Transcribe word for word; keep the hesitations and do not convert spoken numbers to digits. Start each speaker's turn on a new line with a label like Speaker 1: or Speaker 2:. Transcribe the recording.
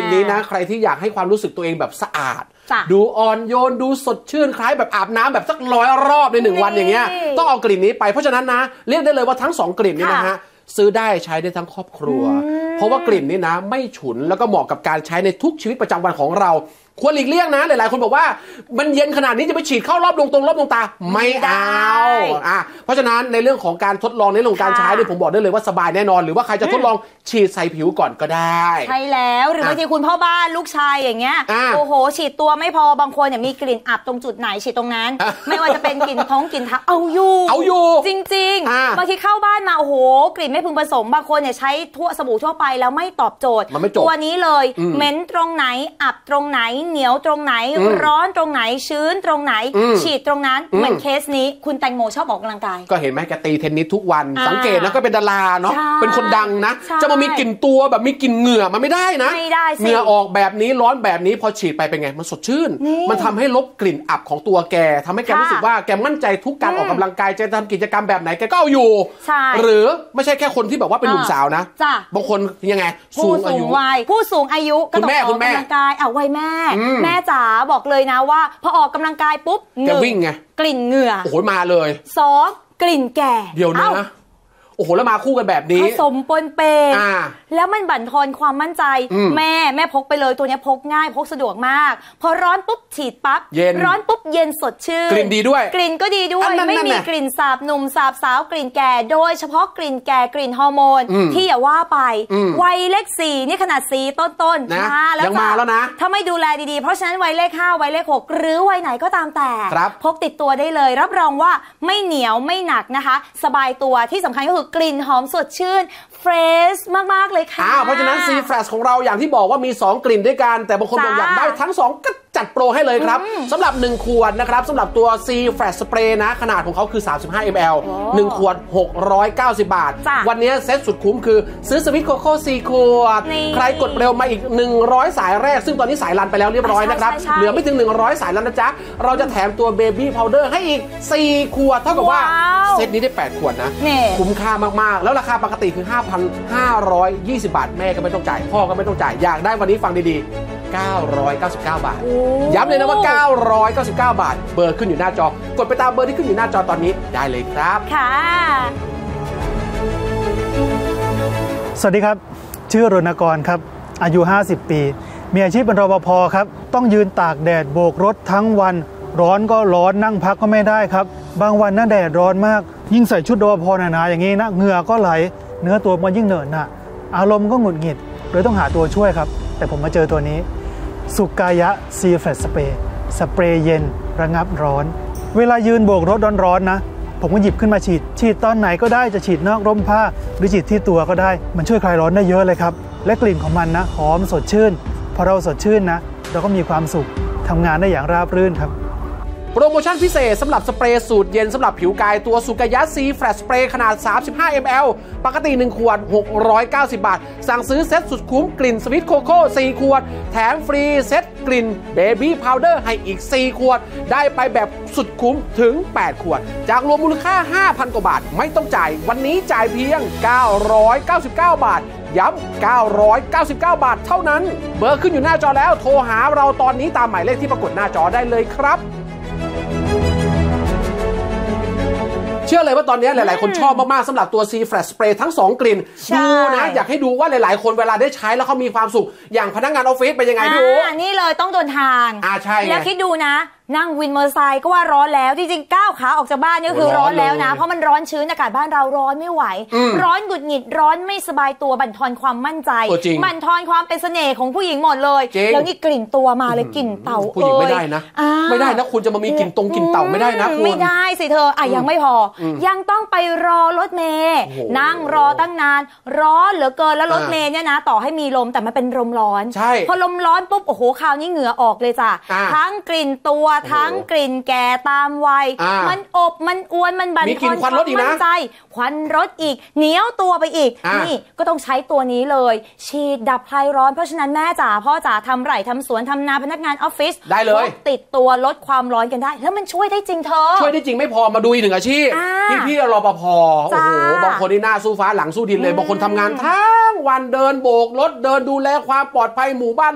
Speaker 1: นี้นะใครที่อยากให้ความรู้สึกตัวเองแบบสะอาดดูอ่อนโยนดูสดชื่นคล้ายแบบอาบน้ำแบบสักร้อยรอบในหนึ่งวันอย่างเงี้ยต้องเอากลิ่นนี้ไปเพราะฉะนั้นนะเรียกได้เลยว่าทั้งสองกลิ่นนี้นะฮะซื้อได้ใช้ได้ทั้งครอบครัวเพราะว่ากลิ่นนี้นะไม่ฉุนแล้วก็เหมาะกับการใช้ในทุกชีวิตประจำวันของเราควรหลีกเลี่ยงนะหลายๆคนบอกว่ามันเย็นขนาดนี้จะไปฉีดเข้ารอบดวงตรงรอบดวงตาไม่เอาอ่ะเพราะฉะนั้นในเรื่องของการทดลองในเรื่องของการใช้เนี่ยผมบอกได้เลยว่าสบายแน่นอนหรือว่าใครจะทดลองฉีดใส่ผิวก่อนก็ได้
Speaker 2: ใช่แล้วหรือบางทีคุณพ่อบ้านลูกชายอย่างเงี้ยโอ้โหฉีดตัวไม่พอบางคนเนี่ยมีกลิ่นอับตรงจุดไหนฉีดตรงนั้นไม่ว่าจะเป็นกลิ่นท้องกลิ่นเท้าเอาอยู่
Speaker 1: เอาอยู่
Speaker 2: จริงๆบางทีเข้าบ้านมาโอ้โหกลิ่นไม่พึงผสมบางคนเนี่ยใช้ทั่วสบู่ทั่วไปแล้วไม่ตอบโจทย์ตัวนี้เลยเหม็นตรงไหนอับตรงไหนเหนียวตรงไหนร้อนตรงไหนชื้นตรงไหนฉีดตรงนั้นเหมือนเคสนี้คุณแตงโมชอบออกกำลังกาย
Speaker 1: ก็เห็นไหมแกตีเทนนิสทุกวันสังเกตนะก็เป็นดาราเนาะเป็นคนดังนะจะมามีกลิ่นตัวแบบมีกลิ่นเหงื่อมันไม่ได้นะเหงื่อออกแบบนี้ร้อนแบบนี้พอฉีดไปเป็นไงมันสดชื่นมันทำให้ลบกลิ่นอับของตัวแกทำให้แกรู้สึกว่าแกมั่นใจทุกการออกกำลังกายจะทำกิจกรรมแบบไหนแกก็เอาอยู่หรือไม่ใช่แค่คนที่แบบว่าเป็นหนุ่มสาวนะบางคนยังไง
Speaker 2: สูงอายุผู้สูงอายุก็ต้องออกกำลังกายเอาไว้แม่แม่จ๋าบอกเลยนะว่าพอออกกำลังกายปุ๊บ
Speaker 1: แกวิ่งไง
Speaker 2: กลิ่นเหงื่อ
Speaker 1: โอ้โหมาเลย
Speaker 2: สองกลิ่นแก่
Speaker 1: เดี๋ยวนะโอ้โหแล้วมาคู่กันแบบนี้
Speaker 2: ผสมปนเปแล้วมันบั่นทอนความมั่นใจแม่แม่พกไปเลยตัวนี้พกง่ายพกสะดวกมากพอร้อนปุ๊บฉีดปั๊บร้อนปุ๊บเย็นสดชื่น
Speaker 1: กลิ่นดีด้วย
Speaker 2: กลิ่นก็ดีด้วยไม่มีกลิ่นสาบหนุ่มสาบสาวกลิ่นแก่โดยเฉพาะกลิ่นแก่กลิ่นฮอร์โมนที่อย่าว่าไปวัยเลขสี่นี่ขนาดสีต้นๆ
Speaker 1: นะยังมาแล้วนะ
Speaker 2: ถ้าไม่ดูแลดีๆเพราะฉะนั้นวัยเลขห้าวัยเลขหกหรือวัยไหนก็ตามแต่พกติดตัวได้เลยรับรองว่าไม่เหนียวไม่หนักนะคะสบายตัวที่สำคัญก็คือกลิ่นหอมสดชื่นเฟรชมากๆเลยค่ะ
Speaker 1: เพราะฉะนั้น ซี Fresh ของเราอย่างที่บอกว่ามีสองกลิ่นด้วยกันแต่บางคนบอกอยากได้ทั้งสองก็จัดโปรให้เลยครับสำหรับหนึ่งขวดนะครับสำหรับตัว ซี Fresh Spray นะขนาดของเขาคือสามสิบห้ามิลลิลิตร หนึ่งขวดหกร้อยเก้าสิบบาทวันนี้เซ็ตสุดคุ้มคือซื้อสวิตโคโค่สี่ขวดใครกดเร็วมาอีกหนึ่งร้อยสายแรกซึ่งตอนนี้สายรันไปแล้วเรียบร้อยนะครับเหลือไม่ถึงหนึ่งร้อยสายแล้วนะจ๊ะเราจะแถมตัวเบบี้พาวเดอร์ให้อีกสี่ขวดเท่ากับว่าเซตนี้ได้แปดขวดนะคุ้มค่ามากๆแล้วราคาปกติคือ ห้าพันห้าร้อยยี่สิบบาทแม่ก็ไม่ต้องจ่ายพ่อก็ไม่ต้องจ่ายอยากได้วันนี้ฟังดีๆเก้าร้อยเก้าสิบเก้าบาทย้ำเลยนะว่าเก้าร้อยเก้าสิบเก้าบาทเบอร์ขึ้นอยู่หน้าจอกดไปตามเบอร์ที่ขึ้นอยู่หน้าจอตอนนี้ได้เลยครับ
Speaker 2: ค่ะ
Speaker 3: สวัสดีครับชื่อรณกรครับอายุห้าสิบปีมีอาชีพเป็นรปภครับต้องยืนตากแดดโบกรถทั้งวันร้อนก็ร้อนนั่งพักก็ไม่ได้ครับบางวันน่าแดดร้อนมากยิ่งใส่ชุดรปภหนาๆอย่างนี้นะเหงื่อก็ไหลเนื้อตัวมันยิ่งเหนอะหนะอารมณ์ก็หงุดหงิดเลยต้องหาตัวช่วยครับแต่ผมมาเจอตัวนี้สุกายะ ซี Fresh Spray สเปรย์เย็นระงับร้อนเวลายืนโบกรถร้อนๆนะผมก็หยิบขึ้นมาฉีดฉีดตอนไหนก็ได้จะฉีดนอกร่มผ้าหรือฉีดที่ตัวก็ได้มันช่วยคลายร้อนได้เยอะเลยครับและกลิ่นของมันนะหอมสดชื่นพอเราสดชื่นนะเราก็มีความสุขทำงานได้อย่างราบรื่นครับ
Speaker 1: โปรโมชั่นพิเศษสำหรับสเปรย์สูตรเย็นสำหรับผิวกายตัวสุกายะ ซี Fresh Spray ขนาดสามสิบห้ามิลลิลิตร ปกติหนึ่งขวดหกร้อยเก้าสิบบาทสั่งซื้อเซ็ตสุดคุ้มกลิ่นสวิตโคโค่สี่ขวดแถมฟรีเซ็ตกลิ่นเบบี้พาวเดอร์ให้อีกสี่ขวดได้ไปแบบสุดคุ้มถึงแปดขวดจากรวมมูลค่า ห้าพัน กว่าบาทไม่ต้องจ่ายวันนี้จ่ายเพียงเก้าร้อยเก้าสิบเก้าบาทย้ำเก้าร้อยเก้าสิบเก้าบาทเท่านั้นเบอร์ขึ้นอยู่หน้าจอแล้วโทรหาเราตอนนี้ตามหมายเลขที่ปรากฏหน้าจอได้เลยครับเชื่อเลยว่าตอนนี้หลายๆคนชอบมากๆสำหรับตัว ซี Fresh Spray ทั้งสองกลิ่นดูนะอยากให้ดูว่าหลายๆคนเวลาได้ใช้แล้วเขามีความสุขอย่างพนักงานออฟฟิศเป็นยังไงดู
Speaker 2: อันนี้เลยต้องเดินทาง
Speaker 1: อ่าใช่
Speaker 2: แล้วคิดดูนะนั่งวินมอเตอร์ไซค์ก็ว่าร้อนแล้วจริงๆก้าวขาออกจากบ้านนี่คือร้อนแล้วนะเพราะมันร้อนชื้นอากาศบ้านเราร้อนไม่ไหวร้อนหงุดหงิดร้อนไม่สบายตัวบั่นทอนความมั่นใจบั่นทอนความเป็นเสน่ห์ของผู้หญิงหมดเลยแล้วนี่กลิ่นตัวมาเลยกลิ่นเต่า
Speaker 1: ผู้หญิงไม่ได้นะไม่ได้นะคุณจะมามีกลิ่นตรงกลิ่นเต่าไม่ได้นะคุณ
Speaker 2: ไม่ได้สิเธออ่ะยังไม่พอยังต้องไปรอรถเมล์นั่งรอตั้งนานร้อนเหลือเกินแล้วรถเมล์เนี่ยนะต่อให้มีลมแต่มันเป็นลมร้อนพอลมร้อนปุ๊บโอ้โหคราวนี้เหงื่อออกเลยจ้ะทั้งกลิ่นตัวทั้งกลิ่นแก่ตามวัยมันอบมันอวนมันบั่นทอนความมั่นใจควันรถอีกเหนียวตัวไปอีกนี่ก็ต้องใช้ตัวนี้เลยฉีดดับคลายร้อนเพราะฉะนั้นแม่จ๋าพ่อจ๋าทำไร่ทำสวนทำนาพนักงานออฟฟิศ
Speaker 1: ได้เลย
Speaker 2: ติดตัวลดความร้อนกันได้แล้วมันช่วยได้จริงเธอ
Speaker 1: ช่วยได้จริงไม่พอมาดูอีกหนึ่งอาชีพพี่พี่รปภโอ้โหบางคนนี่หน้าสู้ฟ้าหลังสู้ดินเลยบางคนทำงานทั้งวันเดินโบกรถเดินดูแลความปลอดภัยหมู่บ้าน